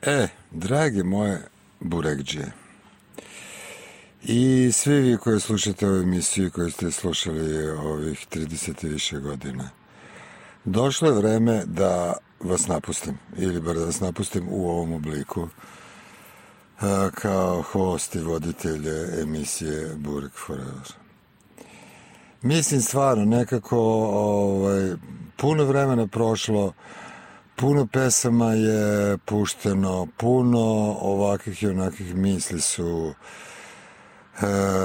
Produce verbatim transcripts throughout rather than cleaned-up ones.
E, drage moje burekđije i svi vi koji slušate ovu emisiju koji ste slušali ovih trideset i više godina, došlo je vreme da vas napustim, ili bar da vas napustim u ovom obliku kao host i voditelj emisije Burek Forever. Mislim stvarno nekako ovaj, puno vremena prošlo, puno pesama je pušteno, puno ovakvih i onakvih misli su e,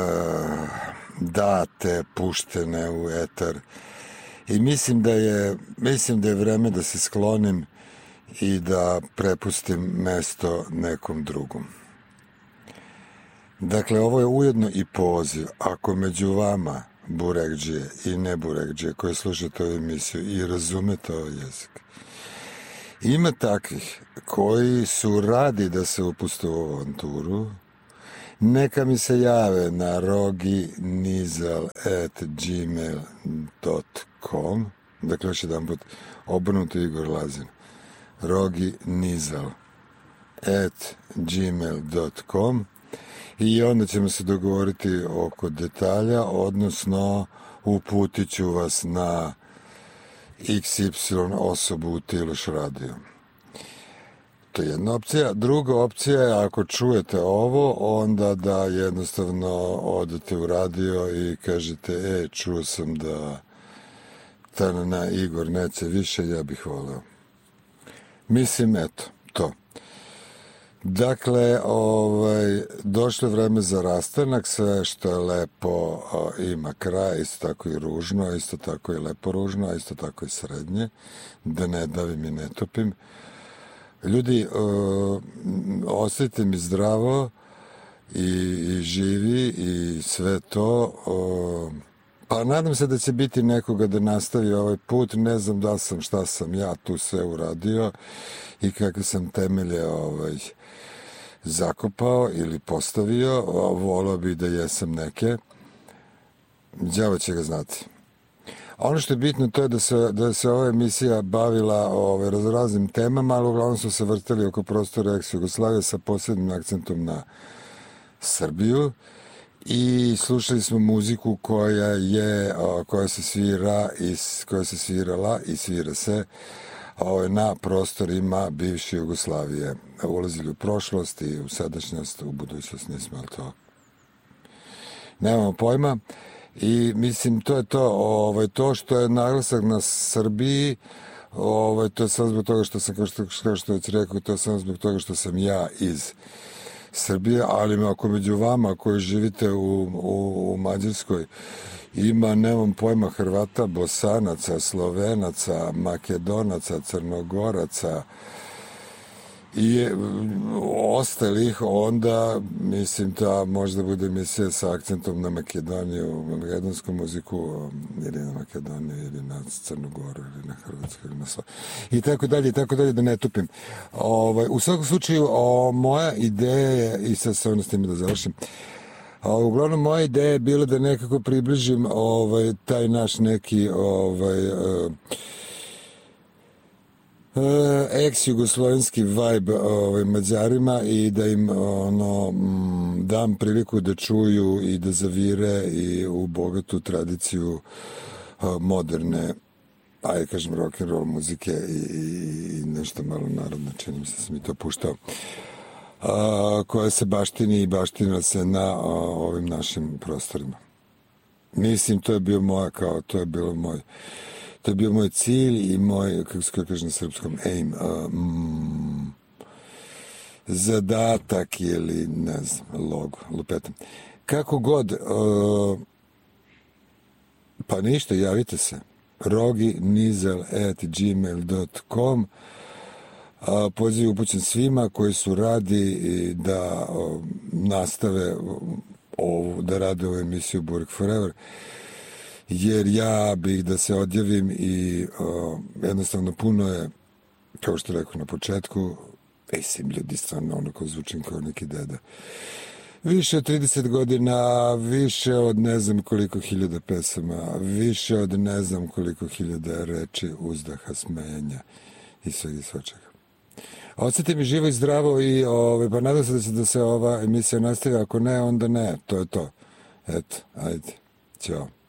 date, puštene u etar i mislim da je mislim da je vreme da se sklonim i da prepustim mesto nekom drugom. Dakle, ovo je ujedno i poziv, ako među vama burekđije i ne burekđije koji slušate ovu emisiju i razumete ovaj jezik, ima takvih koji su radi da se upuste u ovu avanturu, neka mi se jave na roginizal at gmail dot com. Dakle, još jedan put, obrnuto Igor Lazin. roginizal at gmail dot com i onda ćemo se dogovoriti oko detalja, odnosno uputit ću vas na iks ipsilon osobu u Tiloš radio. To je jedna opcija. Druga opcija je ako čujete ovo, onda da jednostavno odete u radio i kažete, e, čuo sam da Tanana Igor neće više, ja bih voleo. Mislim, eto, to. Dakle, ovaj, došlo je vreme za rastanak, sve što je lepo ima kraj, isto tako i ružno, isto tako i lepo ružno, a isto tako i srednje, da ne davim i ne topim. Ljudi, ostajte mi zdravo i, i živi i sve to. Pa nadam se da će biti nekoga da nastavi ovaj put, ne znam da sam, šta sam ja tu sve uradio i kakve sam temelje ovaj, zakopao ili postavio, volao bi da jesam neke, đavo će ga znati. Ono što je bitno to je da se, da se ova emisija bavila ovaj, raznim temama, ali uglavnom su se vrteli oko prostora ex-Jugoslavije sa posebnim akcentom na Srbiju i slušali smo muziku koja je, koja se svira i koja se svirala i svira se na prostorima bivše Jugoslavije. Ulazili u prošlost i u sadašnjost, u budućnost nismo, ali to nemamo pojma. I mislim, to je to, ovaj, to što je naglasak na Srbiji, ovaj, to je samo zbog toga što sam, kao što, kao što već rekao, to je samo zbog toga što sam ja iz Srbije, ali ako među vama koji živite u, u, u Mađarskoj ima, nemam pojma, Hrvata, Bosanaca, Slovenaca, Makedonaca, Crnogoraca i ostalih, onda mislim da možda bude emisija sa akcentom na Makedoniju, na makedonsku muziku ili na Makedoniju ili na Crnogoru ili na Hrvatsku ili na Sloveniju i tako dalje i tako dalje, da ne tupim. Ovaj, u svakom slučaju o, moja ideja je, i sad se ono s time da završim, a, uglavnom moja ideja je bila da nekako približim ovaj, taj naš neki ovaj, uh, Uh, ex-jugoslovenski vibe ovaj, Mađarima i da im ono, m, dam priliku da čuju i da zavire i u bogatu tradiciju uh, moderne, ajde kažem, rock'n'roll muzike i, i, i nešto malo narodno, čini mi se da sam i to puštao, uh, koja se baštini i baština se na uh, ovim našim prostorima. Mislim, to je bio moja, kao, to je bilo moj To je bio moj cilj i moj, kako se kaže na srpskom, aim, um, zadatak ili, ne znam, logo, lupetam. Kako god, uh, pa ništa, javite se. roginizal at gmail dot com. Uh, poziv upućen svima koji su radi da uh, nastave ovu, da rade ovu emisiju Burek Forever, jer ja bih da se odjavim i uh, jednostavno puno je, kao što rekao na početku, mislim, ljudi, stvarno ono ko zvučim kao neki deda. Više od trideset godina, više od ne znam koliko hiljada pesama, više od ne znam koliko hiljada reči, uzdaha, smenja i svega i svačega. Osjeti mi živo i zdravo i ovaj, pa nadam se da će da se ova emisija nastavi, ako ne, onda ne, to je to. Eto, ajde, ćao.